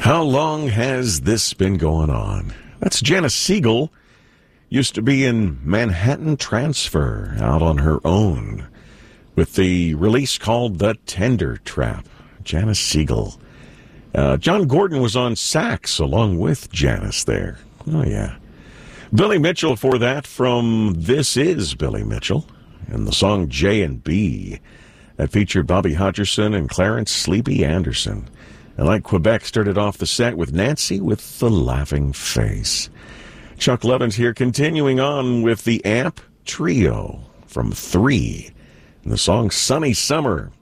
How long has this been going on? That's Janice Siegel. Used to be in Manhattan Transfer, out on her own, with the release called The Tender Trap. Janice Siegel. John Gordon was on sax along with Janice there. Oh, yeah. Billy Mitchell for that from This Is Billy Mitchell, and the song J and B. That featured Bobby Hutcherson and Clarence Sleepy Anderson. And like Quebec, started off the set with Nancy with the Laughing Face. Chuck Levins here, continuing on with the Amp Trio from 3. And the song Sunny Summer.